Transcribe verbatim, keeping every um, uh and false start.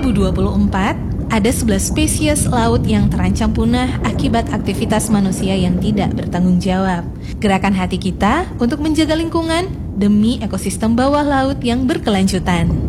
ribu dua puluh empat, ada sebelas spesies laut yang terancam punah akibat aktivitas manusia yang tidak bertanggung jawab. Gerakan hati kita untuk menjaga lingkungan demi ekosistem bawah laut yang berkelanjutan.